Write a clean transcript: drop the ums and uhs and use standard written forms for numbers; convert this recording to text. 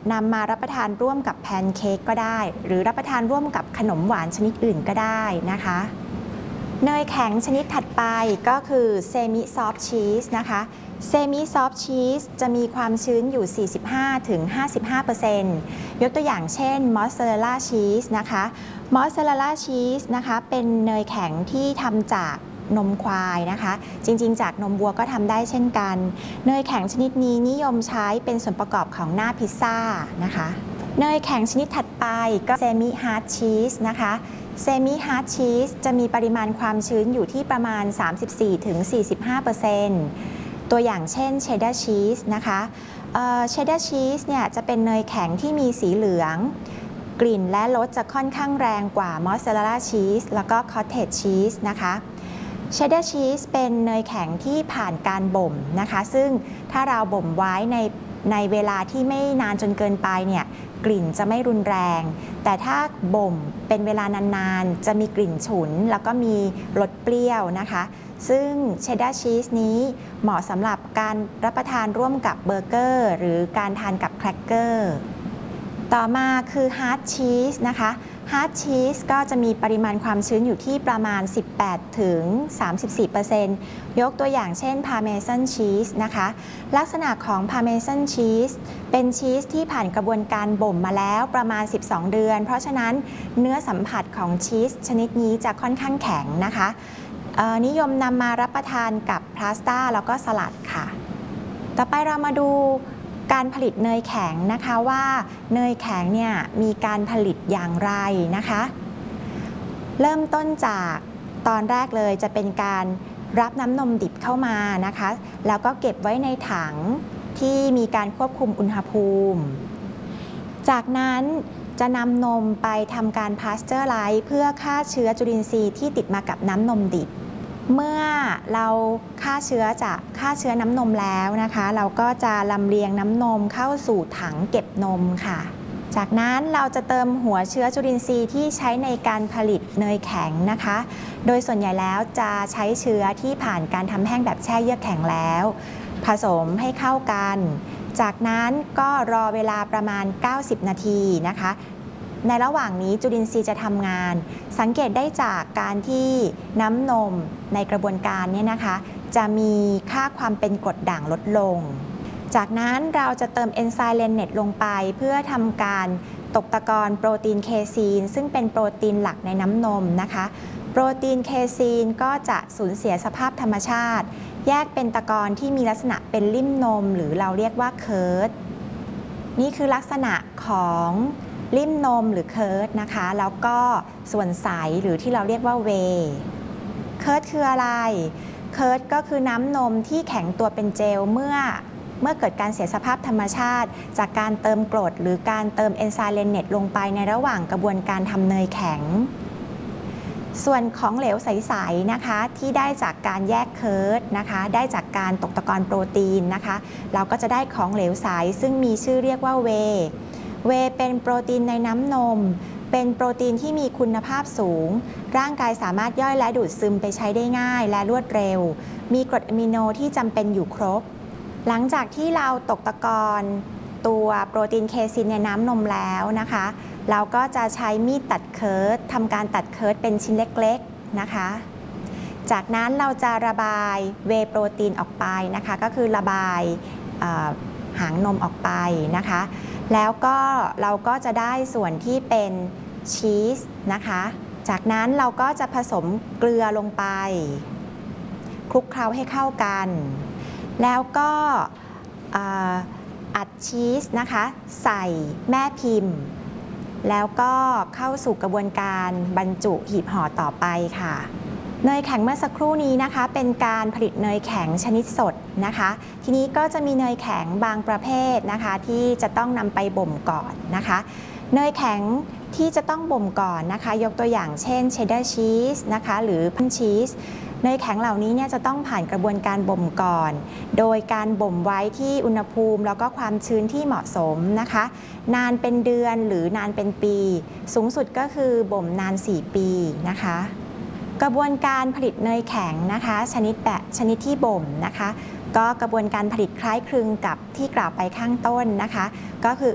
นำมารับประทานร่วมกับแพนเค้กก็ได้หรือรับประทานร่วมกับขนมหวานชนิดอื่นก็ได้นะคะเนยแข็งชนิดถัดไปก็คือเซมิซอฟต์ชีสนะคะเซมิซอฟต์ชีสจะมีความชื้นอยู่ 45-55% ยกตัวอย่างเช่นมอสซาเรลล่าชีสนะคะมอสซาเรลล่าชีสนะคะเป็นเนยแข็งที่ทำจากนมควายนะคะจริงๆจากนมวัวก็ทำได้เช่นกันเนยแข็งชนิดนี้นิยมใช้เป็นส่วนประกอบของหน้าพิซซ่านะคะเนยแข็งชนิดถัดไปก็เซมิฮาร์ดชีสนะคะเซมิฮาร์ดชีสจะมีปริมาณความชื้นอยู่ที่ประมาณ 34-45%ตัวอย่างเช่นเชดดาร์ชีสนะคะเชดดาร์ชีสเนี่ยจะเป็นเนยแข็งที่มีสีเหลืองกลิ่นและรสจะค่อนข้างแรงกว่ามอสซาเรลล่าชีสแล้วก็คอตเทจชีสนะคะเชดดาร์ชีสเป็นเนยแข็งที่ผ่านการบ่มนะคะซึ่งถ้าเราบ่มไว้ในเวลาที่ไม่นานจนเกินไปเนี่ยกลิ่นจะไม่รุนแรงแต่ถ้าบ่มเป็นเวลานานๆจะมีกลิ่นฉุนแล้วก็มีรสเปรี้ยวนะคะซึ่งเชดดาร์ชีสนี้เหมาะสำหรับการรับประทานร่วมกับเบอร์เกอร์หรือการทานกับแครกเกอร์ต่อมาคือฮาร์ดชีสนะคะฮาร์ดชีสก็จะมีปริมาณความชื้นอยู่ที่ประมาณ 18-34% ยกตัวอย่างเช่นพาร์เมซานชีสนะคะลักษณะของพาร์เมซานชีสเป็นชีสที่ผ่านกระบวนการบ่มมาแล้วประมาณ 12 เดือนเพราะฉะนั้นเนื้อสัมผัสของชีสชนิดนี้จะค่อนข้างแข็งนะคะนิยมนำมารับประทานกับพาสต้าแล้วก็สลัดค่ะต่อไปเรามาดูการผลิตเนยแข็งนะคะว่าเนยแข็งเนี่ยมีการผลิตอย่างไรนะคะเริ่มต้นจากตอนแรกเลยจะเป็นการรับน้ำนมดิบเข้ามานะคะแล้วก็เก็บไว้ในถังที่มีการควบคุมอุณหภูมิจากนั้นจะนำนมไปทำการพาสเจอร์ไลซ์เพื่อฆ่าเชื้อจุลินทรีย์ที่ติดมากับน้ำนมดิบเมื่อเราฆ่าเชื้อน้ำนมแล้วนะคะเราก็จะลำเลียงน้ำนมเข้าสู่ถังเก็บนมค่ะจากนั้นเราจะเติมหัวเชื้อจุลินทรีย์ที่ใช้ในการผลิตเนยแข็งนะคะโดยส่วนใหญ่แล้วจะใช้เชื้อที่ผ่านการทำแห้งแบบแช่เยือกแข็งแล้วผสมให้เข้ากันจากนั้นก็รอเวลาประมาณ90นาทีนะคะในระหว่างนี้จุลินทรีย์จะทำงานสังเกตได้จากการที่น้ำนมในกระบวนการนี้นะคะจะมีค่าความเป็นกรดด่างลดลงจากนั้นเราจะเติมเอนไซม์เลนเนตลงไปเพื่อทำการตกตะกอนโปรตีนเคซีนซึ่งเป็นโปรตีนหลักในน้ำนมนะคะโปรตีนเคซีนก็จะสูญเสียสภาพธรรมชาติแยกเป็นตะกอนที่มีลักษณะเป็นลิ่มนมหรือเราเรียกว่าเคิร์ดนี่คือลักษณะของลิ่มนมหรือเคิร์ดนะคะแล้วก็ส่วนใสหรือที่เราเรียกว่าเวย์เคิร์ดคืออะไรเคิร์ดก็คือน้ำนมที่แข็งตัวเป็นเจลเมื่อเกิดการเสียสภาพธรรมชาติจากการเติมกรดหรือการเติมเอนไซม์เลนเนตลงไปในระหว่างกระบวนการทำเนยแข็งส่วนของเหลวใสๆนะคะที่ได้จากการแยกเคิร์ดนะคะได้จากการตกตะกอนโปรตีนนะคะเราก็จะได้ของเหลวใสซึ่งมีชื่อเรียกว่าเวย์เป็นโปรตีนในน้ำนมเป็นโปรตีนที่มีคุณภาพสูงร่างกายสามารถย่อยและดูดซึมไปใช้ได้ง่ายและรวดเร็วมีกรดอะมิโนที่จำเป็นอยู่ครบหลังจากที่เราตกตะกอนตัวโปรตีนเคซีนในน้ำนมแล้วนะคะเราก็จะใช้มีดตัดเคิร์ดทำการตัดเคิร์ดเป็นชิ้นเล็กๆนะคะจากนั้นเราจะระบายเวย์โปรตีนออกไปนะคะก็คือระบายหางนมออกไปนะคะแล้วก็เราก็จะได้ส่วนที่เป็นชีสนะคะจากนั้นเราก็จะผสมเกลือลงไปคลุกเคล้าให้เข้ากันแล้วก็อัดชีสนะคะใส่แม่พิมพ์แล้วก็เข้าสู่กระบวนการบรรจุหีบห่อต่อไปค่ะเนยแข็งเมื่อสักครู่นี้นะคะเป็นการผลิตเนยแข็งชนิดสดนะคะทีนี้ก็จะมีเนยแข็งบางประเภทนะคะที่จะต้องนำไปบ่มก่อนนะคะเนยแข็งที่จะต้องบ่มก่อนนะคะยกตัวอย่างเช่นเชดดาร์ชีสนะคะหรือพันชีสเนยแข็งเหล่านี้เนี่ยจะต้องผ่านกระบวนการบ่มก่อนโดยการบ่มไว้ที่อุณหภูมิแล้วก็ความชื้นที่เหมาะสมนะคะนานเป็นเดือนหรือนานเป็นปีสูงสุดก็คือบ่มนาน4 ปีนะคะกระบวนการผลิตเนยแข็งนะคะชนิดที่บ่มนะคะก็กระบวนการผลิตคล้ายคลึงกับที่กล่าวไปข้างต้นนะคะก็คือ